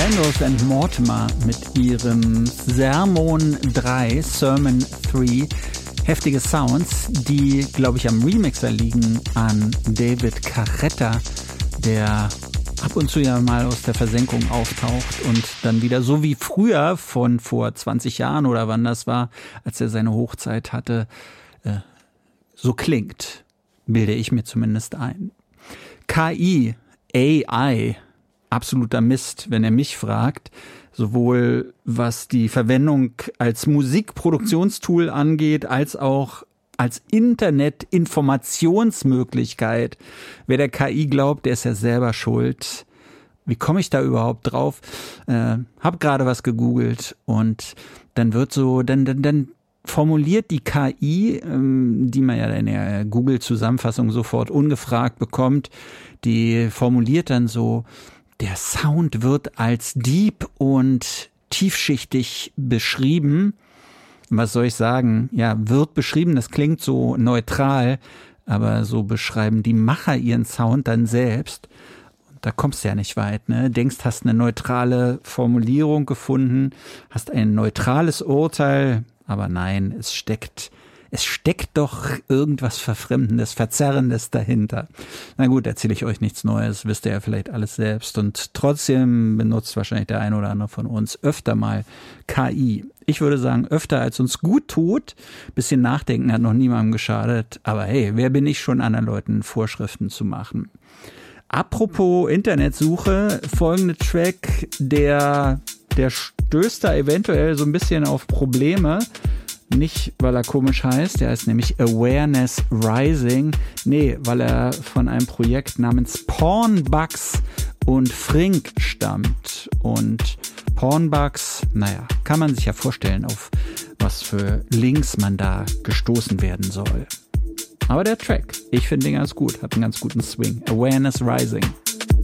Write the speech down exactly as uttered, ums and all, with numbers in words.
Randolph and Mortimer mit ihrem Sermon drei, Sermon drei. Heftige Sounds, die, glaube ich, am Remixer liegen an David Carretta, der ab und zu ja mal aus der Versenkung auftaucht und dann wieder so wie früher von vor zwanzig Jahren oder wann das war, als er seine Hochzeit hatte, äh, so klingt, bilde ich mir zumindest ein. K I, A I, absoluter Mist, wenn er mich fragt, sowohl was die Verwendung als Musikproduktionstool angeht, als auch als Internet-Informationsmöglichkeit. Wer der K I glaubt, der ist ja selber schuld. Wie komme ich da überhaupt drauf? Äh, hab gerade was gegoogelt und dann wird so, dann, dann, dann formuliert die K I, ähm, die man ja in der Google-Zusammenfassung sofort ungefragt bekommt, die formuliert dann so, der Sound wird als deep und tiefschichtig beschrieben. Was soll ich sagen? Ja, wird beschrieben, das klingt so neutral, aber so beschreiben die Macher ihren Sound dann selbst. Und da kommst du ja nicht weit, ne? Denkst, hast eine neutrale Formulierung gefunden, hast ein neutrales Urteil, aber nein, es steckt, es steckt doch irgendwas Verfremdendes, Verzerrendes dahinter. Na gut, erzähle ich euch nichts Neues, wisst ihr ja vielleicht alles selbst. Und trotzdem benutzt wahrscheinlich der ein oder andere von uns öfter mal K I. Ich würde sagen, öfter als uns gut tut. Bisschen nachdenken hat noch niemandem geschadet. Aber hey, wer bin ich schon, anderen Leuten Vorschriften zu machen? Apropos Internetsuche, folgende Track, der, der stößt da eventuell so ein bisschen auf Probleme. Nicht, weil er komisch heißt, der heißt nämlich Awareness Rising. Nee, weil er von einem Projekt namens Pornbugs und Frink stammt. Und Pornbugs, naja, kann man sich ja vorstellen, auf was für Links man da gestoßen werden soll. Aber der Track, ich finde den ganz gut, hat einen ganz guten Swing. Awareness Rising.